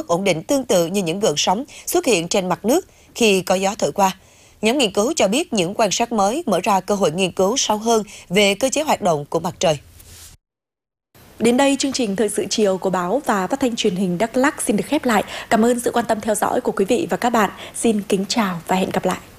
bất ổn định tương tự như những gợn sóng xuất hiện trên mặt nước khi có gió thổi qua. Nhóm nghiên cứu cho biết những quan sát mới mở ra cơ hội nghiên cứu sâu hơn về cơ chế hoạt động của mặt trời. Đến đây, chương trình Thời sự chiều của báo và phát thanh truyền hình Đắk Lắk xin được khép lại. Cảm ơn sự quan tâm theo dõi của quý vị và các bạn. Xin kính chào và hẹn gặp lại.